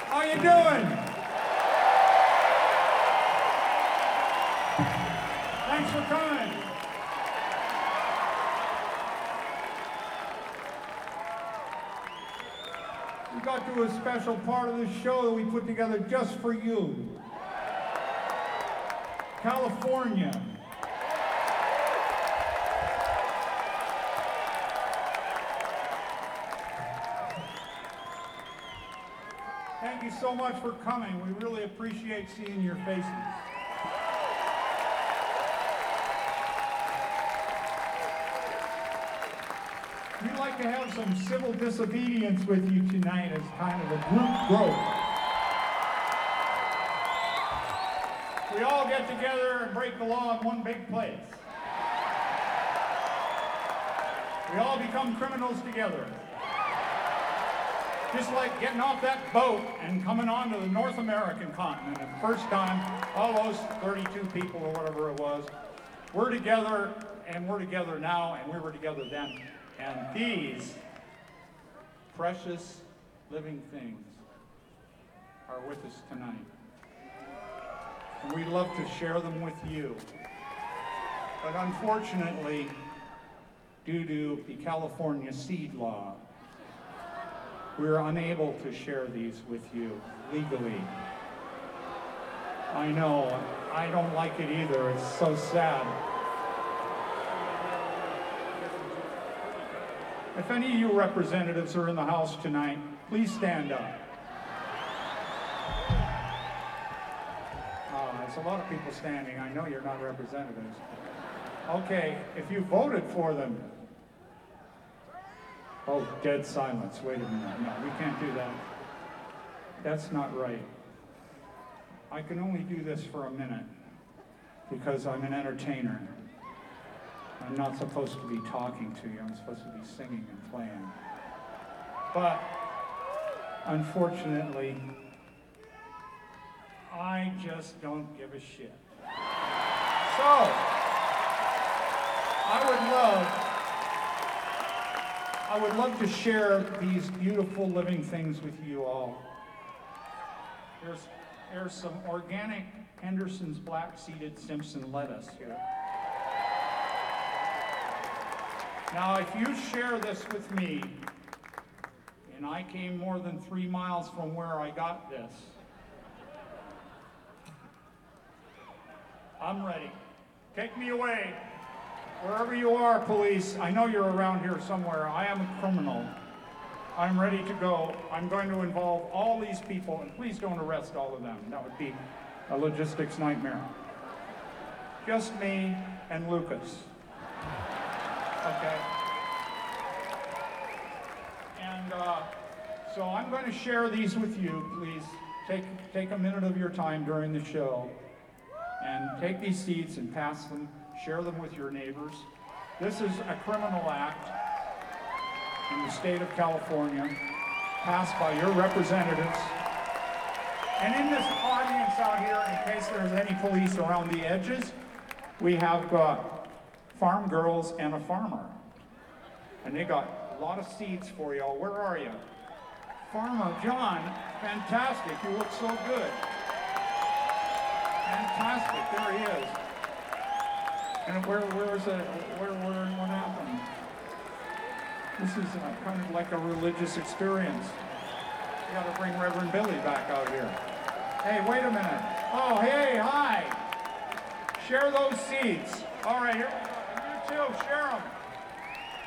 How you doing? Thanks for coming. We got to a special part of the show that we put together just for you. California. Thank you so much for coming. We really appreciate seeing your faces. We'd like to have some civil disobedience with you tonight as kind of a group growth. We all get together and break the law in one big place. We all become criminals together. Just like getting off that boat and coming onto the North American continent. The first time, all those 32 people or whatever it was, we're together, and we're together now, and we were together then. And these precious living things are with us tonight. And we'd love to share them with you. But unfortunately, due to the California seed law, we're unable to share these with you legally. I know, I don't like it either. It's so sad. If any of you representatives are in the house tonight, please stand up. There's a lot of people standing. I know you're not representatives. Okay, if you voted for them. Oh, dead silence. Wait a minute. No, we can't do that. That's not right. I can only do this for a minute because I'm an entertainer. I'm not supposed to be talking to you. I'm supposed to be singing and playing. But unfortunately, I just don't give a shit. So, I would love to share these beautiful living things with you all. There's some organic Henderson's black-seeded Simpson lettuce here. Now, if you share this with me, and I came more than 3 miles from where I got this, I'm ready. Take me away. Wherever you are, police, I know you're around here somewhere. I am a criminal. I'm ready to go. I'm going to involve all these people, and please don't arrest all of them. That would be a logistics nightmare. Just me and Lucas. Okay? And so I'm going to share these with you. Please take a minute of your time during the show and take these seeds and pass them. Share them with your neighbors. This is a criminal act in the state of California, passed by your representatives. And in this audience out here, in case there's any police around the edges, we have farm girls and a farmer. And they got a lot of seeds for y'all. Where are you? Farmer John, fantastic. You look so good. Fantastic, there he is. And what happened? This is kind of like a religious experience. You got to bring Reverend Billy back out here. Hey, wait a minute. Oh, hey, hi. Share those seeds. All right, here. You too, share them.